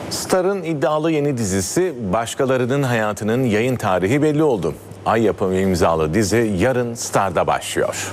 Star'ın iddialı yeni dizisi Başkalarının Hayatının yayın tarihi belli oldu. Ay yapımı imzalı dizi yarın Star'da başlıyor.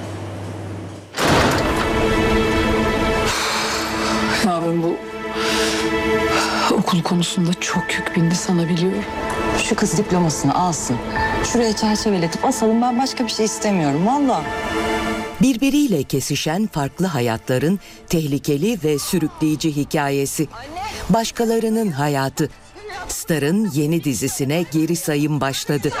Ya ben bu okul konusunda çok yük bindi sana, biliyorum. Şu kız diplomasını alsın. Şuraya çerçeveletip asalım, ben başka bir şey istemiyorum valla. Birbiriyle kesişen farklı hayatların tehlikeli ve sürükleyici hikayesi. Başkalarının hayatı. Star'ın yeni dizisine geri sayım başladı.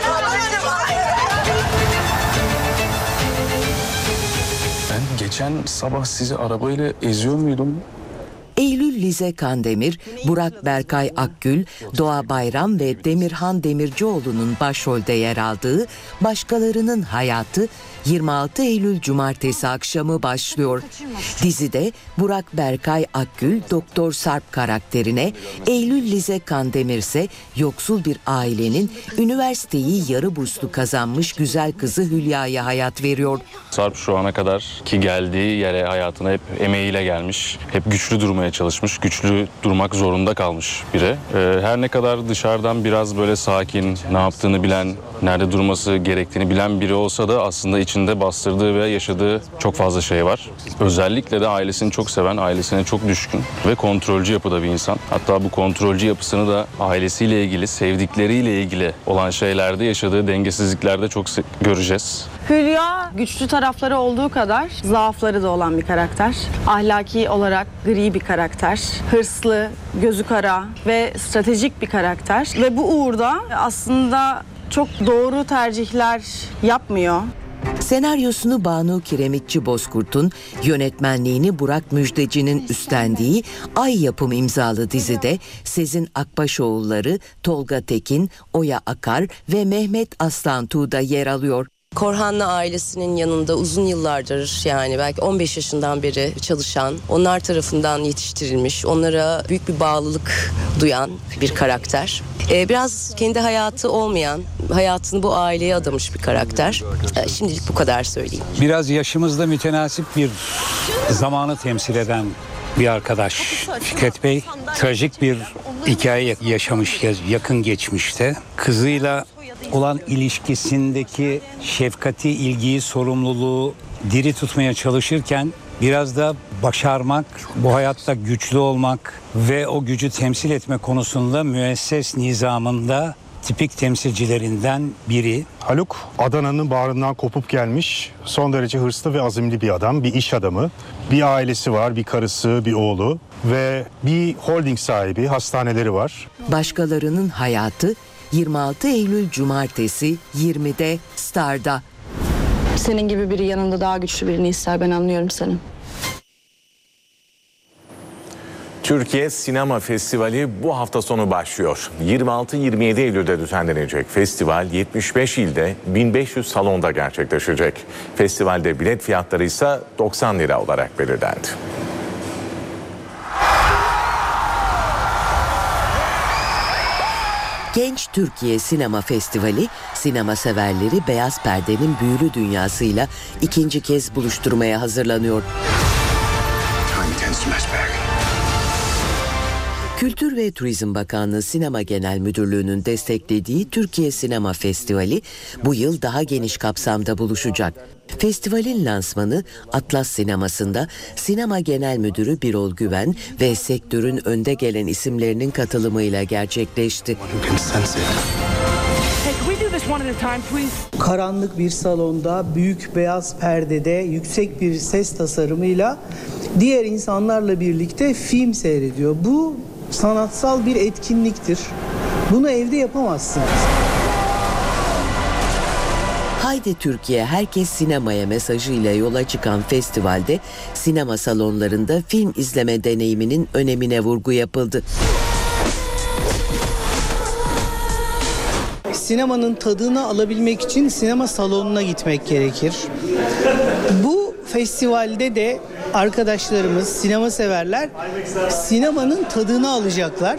Ben geçen sabah sizi arabayla eziyor muydum? Eylül Lize Kandemir, Burak Berkay Akgül, Doğa Bayram ve Demirhan Demircioğlu'nun başrolde yer aldığı Başkalarının Hayatı 26 Eylül Cumartesi akşamı başlıyor. Dizide Burak Berkay Akgül Doktor Sarp karakterine, Eylül Lize Kandemir ise yoksul bir ailenin üniversiteyi yarı burslu kazanmış güzel kızı Hülya'ya hayat veriyor. Sarp şu ana kadar ki geldiği yere hayatına hep emeğiyle gelmiş. Hep güçlü durmaya çalışmış. Güçlü durmak zorunda kalmış biri. Her ne kadar dışarıdan biraz böyle sakin, ne yaptığını bilen, nerede durması gerektiğini bilen biri olsa da aslında içinde bastırdığı ve yaşadığı çok fazla şey var. Özellikle de ailesini çok seven, ailesine çok düşkün ve kontrolcü yapıda bir insan. Hatta bu kontrolcü yapısını da ailesiyle ilgili, sevdikleriyle ilgili olan şeylerde yaşadığı dengesizliklerde çok göreceğiz. Hülya güçlü tarafları olduğu kadar zaafları da olan bir karakter. Ahlaki olarak gri bir karakter. Hırslı, gözü kara ve stratejik bir karakter. Ve bu uğurda aslında çok doğru tercihler yapmıyor. Senaryosunu Banu Kiremitçi Bozkurt'un, yönetmenliğini Burak Müjdeci'nin üstlendiği Ay yapım imzalı dizide Sezin Akbaşoğulları, Tolga Tekin, Oya Akar ve Mehmet Aslantuğ da yer alıyor. Korhan'la ailesinin yanında uzun yıllardır, yani belki 15 yaşından beri çalışan, onlar tarafından yetiştirilmiş, onlara büyük bir bağlılık duyan bir karakter. Biraz kendi hayatı olmayan, hayatını bu aileye adamış bir karakter. Şimdilik bu kadar söyleyeyim. Biraz yaşımızda mütenasip bir zamanı temsil eden bir arkadaş Fikret Bey. Trajik bir hikaye yaşamış yakın geçmişte. Kızıyla olan ilişkisindeki şefkati, ilgiyi, sorumluluğu diri tutmaya çalışırken biraz da başarmak, bu hayatta güçlü olmak ve o gücü temsil etme konusunda müesses nizamında tipik temsilcilerinden biri. Haluk, Adana'nın bağrından kopup gelmiş, son derece hırslı ve azimli bir adam, bir iş adamı. Bir ailesi var, bir karısı, bir oğlu ve bir holding sahibi, hastaneleri var. Başkalarının Hayatı 26 Eylül Cumartesi 20'de Star'da. Senin gibi biri yanında daha güçlü birini ister, ben anlıyorum seni. Türkiye Sinema Festivali bu hafta sonu başlıyor. 26-27 Eylül'de düzenlenecek festival 75 ilde 1500 salonda gerçekleşecek. Festivalde bilet fiyatları ise 90 lira olarak belirlendi. Genç Türkiye Sinema Festivali, sinema severleri beyaz perdenin büyülü dünyasıyla ikinci kez buluşturmaya hazırlanıyor. Kültür ve Turizm Bakanlığı Sinema Genel Müdürlüğü'nün desteklediği Türkiye Sinema Festivali bu yıl daha geniş kapsamda buluşacak. Festivalin lansmanı Atlas Sineması'nda Sinema Genel Müdürü Birol Güven ve sektörün önde gelen isimlerinin katılımıyla gerçekleşti. Karanlık bir salonda büyük beyaz perdede yüksek bir ses tasarımıyla diğer insanlarla birlikte film seyrediyor. Bu sanatsal bir etkinliktir. Bunu evde yapamazsınız. Haydi Türkiye, herkes sinemaya mesajıyla yola çıkan festivalde sinema salonlarında film izleme deneyiminin önemine vurgu yapıldı. Sinemanın tadını alabilmek için sinema salonuna gitmek gerekir. Bu festivalde de arkadaşlarımız, sinema severler sinemanın tadını alacaklar.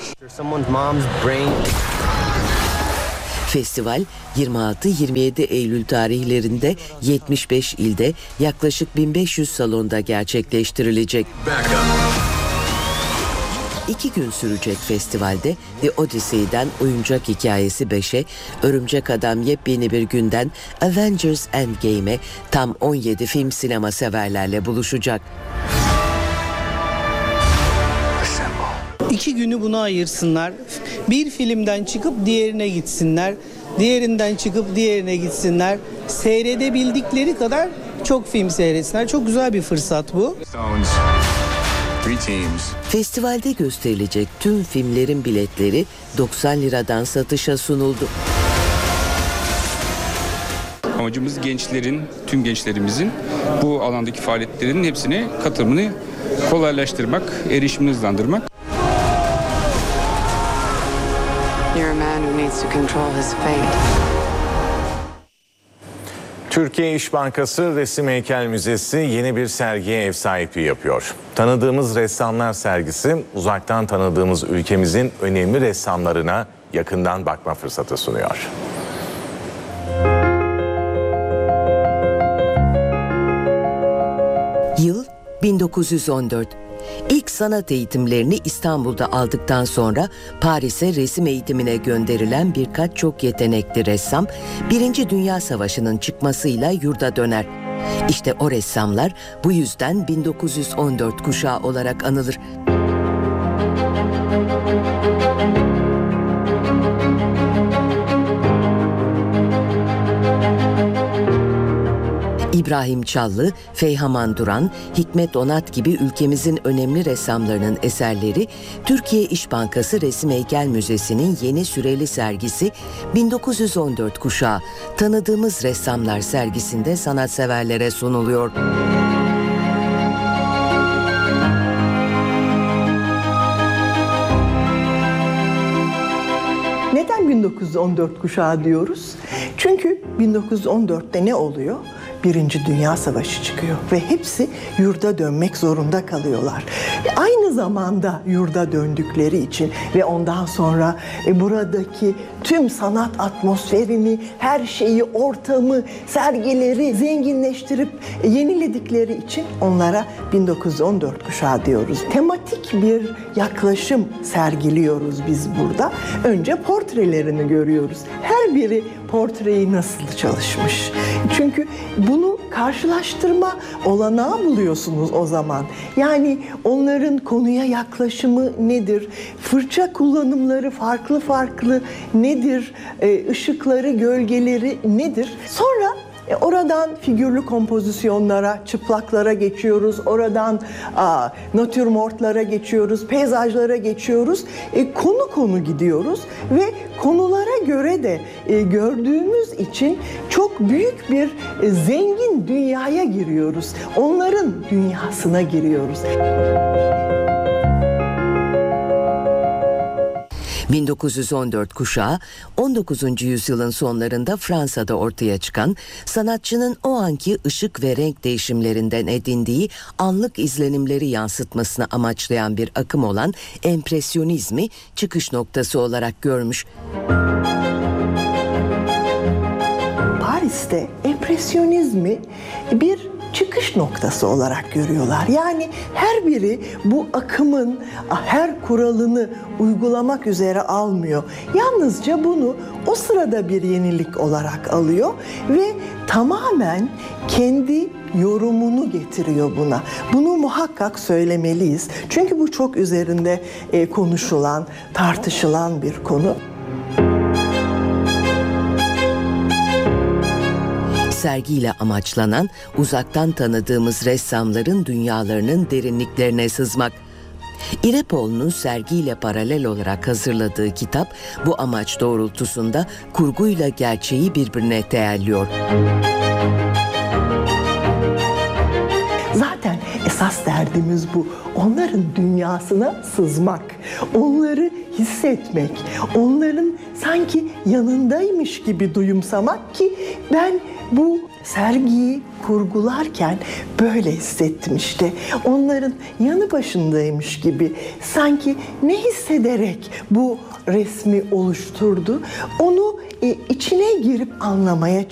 Festival 26-27 Eylül tarihlerinde 75 ilde yaklaşık 1500 salonda gerçekleştirilecek. 2 gün sürecek festivalde The Odyssey'den Oyuncak Hikayesi 5'e, Örümcek Adam Yepyeni Bir Günden Avengers Endgame'e tam 17 film sinema severlerle buluşacak. 2 günü buna ayırsınlar. Bir filmden çıkıp diğerine gitsinler. Diğerinden çıkıp diğerine gitsinler. Seyredebildikleri kadar çok film seyretsinler. Çok güzel bir fırsat bu. Festivalde gösterilecek tüm filmlerin biletleri 90 liradan satışa sunuldu. Amacımız tüm gençlerimizin bu alandaki faaliyetlerin hepsine katılımını kolaylaştırmak, erişimini hızlandırmak. Türkiye İş Bankası Resim Heykel Müzesi yeni bir sergiye ev sahipliği yapıyor. Tanıdığımız ressamlar sergisi uzaktan tanıdığımız ülkemizin önemli ressamlarına yakından bakma fırsatı sunuyor. Yıl 1914. İlk sanat eğitimlerini İstanbul'da aldıktan sonra Paris'e resim eğitimine gönderilen birkaç çok yetenekli ressam 1. Dünya Savaşı'nın çıkmasıyla yurda döner. İşte o ressamlar bu yüzden 1914 kuşağı olarak anılır. İbrahim Çallı, Feyhaman Duran, Hikmet Onat gibi ülkemizin önemli ressamlarının eserleri Türkiye İş Bankası Resim Heykel Müzesi'nin yeni süreli sergisi 1914 kuşağı Tanıdığımız Ressamlar sergisinde sanatseverlere sunuluyor. Neden 1914 kuşağı diyoruz? Çünkü 1914'te ne oluyor? 1. Dünya Savaşı çıkıyor ve hepsi yurda dönmek zorunda kalıyorlar. Aynı zamanda yurda döndükleri için ve ondan sonra buradaki tüm sanat atmosferini, her şeyi, ortamı, sergileri zenginleştirip yeniledikleri için onlara 1914 kuşağı diyoruz. Tematik bir yaklaşım sergiliyoruz biz burada. Önce portrelerini görüyoruz. Her biri portreyi nasıl çalışmış. Çünkü bunu karşılaştırma olanağı buluyorsunuz o zaman. Yani onların konuya yaklaşımı nedir? Fırça kullanımları farklı farklı nedir? Işıkları, gölgeleri nedir? Sonra oradan figürlü kompozisyonlara, çıplaklara geçiyoruz. Oradan natürmortlara geçiyoruz, peyzajlara geçiyoruz. Konu konu gidiyoruz ve konulara göre de gördüğümüz için çok büyük bir zengin dünyaya giriyoruz. Onların dünyasına giriyoruz. 1914 kuşağı 19. yüzyılın sonlarında Fransa'da ortaya çıkan, sanatçının o anki ışık ve renk değişimlerinden edindiği anlık izlenimleri yansıtmasını amaçlayan bir akım olan empresyonizmi çıkış noktası olarak görmüş. Paris'te empresyonizmi bir çıkış noktası olarak görüyorlar. Yani her biri bu akımın her kuralını uygulamak üzere almıyor. Yalnızca bunu o sırada bir yenilik olarak alıyor ve tamamen kendi yorumunu getiriyor buna. Bunu muhakkak söylemeliyiz. Çünkü bu çok üzerinde konuşulan, tartışılan bir konu. Sergiyle amaçlanan uzaktan tanıdığımız ressamların dünyalarının derinliklerine sızmak. İrepoğlu'nun sergiyle paralel olarak hazırladığı kitap bu amaç doğrultusunda kurguyla gerçeği birbirine değerliyor. Zaten esas derdimiz bu. Onların dünyasına sızmak, onları hissetmek, onların sanki yanındaymış gibi duyumsamak ki ben bu sergiyi kurgularken böyle hissettim işte. Onların yanı başındaymış gibi sanki ne hissederek bu resmi oluşturdu onu içine girip anlamaya